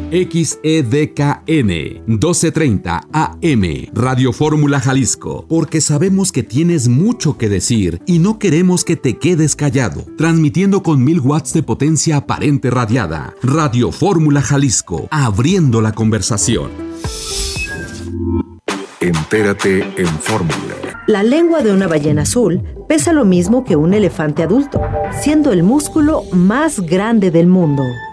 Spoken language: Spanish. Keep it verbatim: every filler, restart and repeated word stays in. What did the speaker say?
X E D K N, doce treinta A M, Radio Fórmula Jalisco, porque sabemos que tienes mucho que decir y no queremos que te quedes callado. Transmitiendo con mil watts de potencia aparente radiada. Radio Fórmula Jalisco, abriendo la conversación. Entérate en Fórmula. La lengua de una ballena azul pesa lo mismo que un elefante adulto, siendo el músculo más grande del mundo.